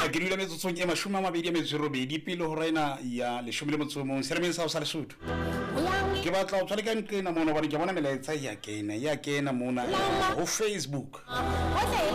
ke dula metsotso e mashome a mabedi a metso robedi pele ho rena ya leshome le motso mong selemeng sa ho sa Lesotho ke batla o tshware ka nqena mona hobane ke bona melaetsa ya kena mona ho Facebook